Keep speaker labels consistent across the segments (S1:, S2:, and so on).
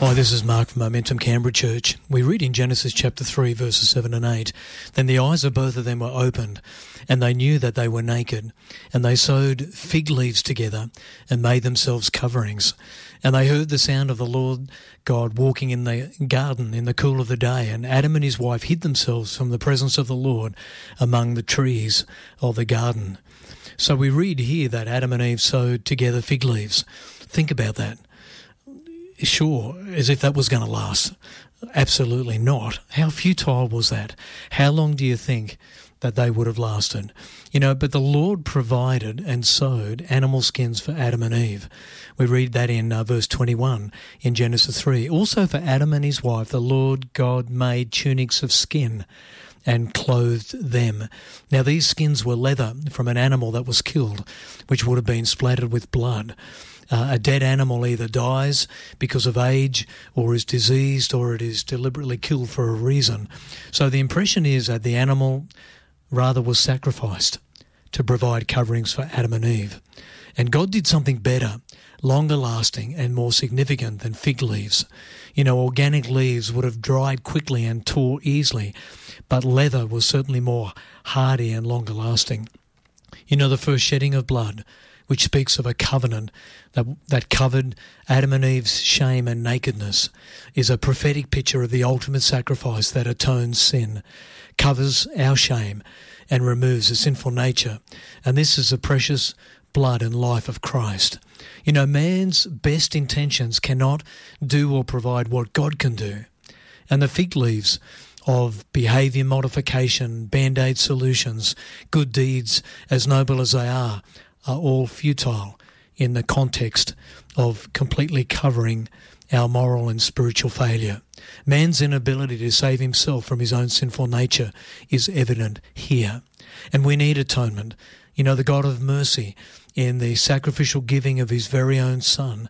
S1: Hi, this is Mark from Momentum Canberra Church. We read in Genesis chapter 3, verses 7 and 8. Then the eyes of both of them were opened, and they knew that they were naked. And they sewed fig leaves together and made themselves coverings. And they heard the sound of the Lord God walking in the garden in the cool of the day. And Adam and his wife hid themselves from the presence of the Lord among the trees of the garden. So we read here that Adam and Eve sewed together fig leaves. Think about that. Sure, as if that was going to last. Absolutely not. How futile was that? How long do you think that they would have lasted? But the Lord provided and sewed animal skins for Adam and Eve. We read that in verse 21 in Genesis 3. Also for Adam and his wife, the Lord God made tunics of skin and clothed them. Now these skins were leather from an animal that was killed, which would have been splattered with blood. A dead animal either dies because of age or is diseased or it is deliberately killed for a reason. So the impression is that the animal rather was sacrificed to provide coverings for Adam and Eve. And God did something better, longer lasting and more significant than fig leaves. Organic leaves would have dried quickly and tore easily, but leather was certainly more hardy and longer lasting. The first shedding of blood, which speaks of a covenant that covered Adam and Eve's shame and nakedness, is a prophetic picture of the ultimate sacrifice that atones sin, covers our shame, and removes the sinful nature. And this is the precious blood and life of Christ. Man's best intentions cannot do or provide what God can do. And the fig leaves of behaviour modification, band-aid solutions, good deeds, as noble as they are all futile in the context of completely covering our moral and spiritual failure. Man's inability to save himself from his own sinful nature is evident here. And we need atonement. The God of mercy, in the sacrificial giving of his very own Son,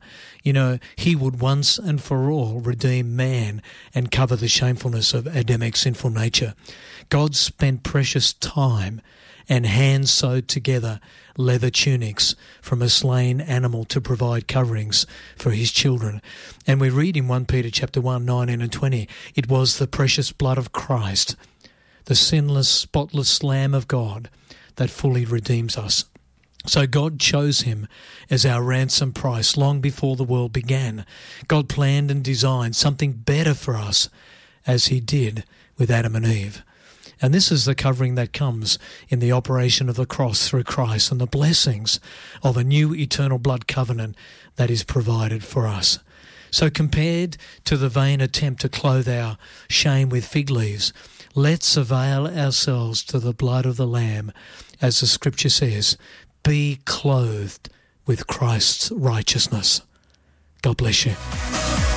S1: he would once and for all redeem man and cover the shamefulness of Adamic sinful nature. God spent precious time and hands sewed together leather tunics from a slain animal to provide coverings for his children. And we read in 1 Peter chapter 1, 19 and 20, it was the precious blood of Christ, the sinless, spotless Lamb of God, that fully redeems us. So God chose him as our ransom price long before the world began. God planned and designed something better for us, as he did with Adam and Eve. And this is the covering that comes in the operation of the cross through Christ and the blessings of a new eternal blood covenant that is provided for us. So compared to the vain attempt to clothe our shame with fig leaves, let's avail ourselves to the blood of the Lamb, as the Scripture says, be clothed with Christ's righteousness. God bless you.